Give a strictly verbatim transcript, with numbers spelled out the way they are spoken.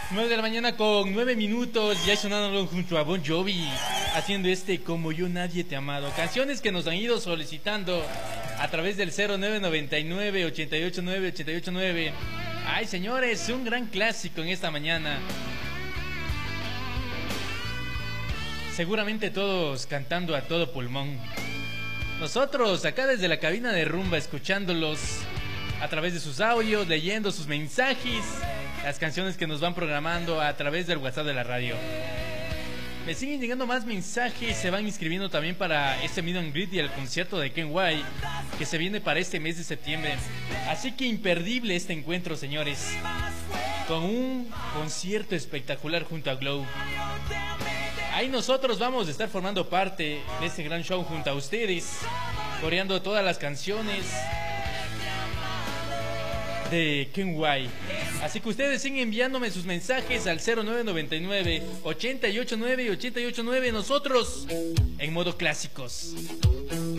nueve de la mañana con nueve minutos, ya sonando junto a Bon Jovi, haciendo este Como yo nadie te ha amado. Canciones que nos han ido solicitando a través del cero nueve noventa y nueve, ochenta y ocho nueve, ochenta y ocho nueve. Ay, señores, un gran clásico en esta mañana. Seguramente todos cantando a todo pulmón. Nosotros acá desde la cabina de rumba escuchándolos a través de sus audios, leyendo sus mensajes, las canciones que nos van programando a través del WhatsApp de la radio. Me siguen llegando más mensajes, se van inscribiendo también para este Meet and Greet y el concierto de Ken White que se viene para este mes de septiembre. Así que imperdible este encuentro, señores, con un concierto espectacular junto a Glow. Ahí nosotros vamos a estar formando parte de este gran show junto a ustedes, coreando todas las canciones de Ken White. Así que ustedes siguen enviándome sus mensajes al cero nueve noventa y nueve, ochenta y ocho nueve, ochenta y ocho nueve. Nosotros en modo clásicos.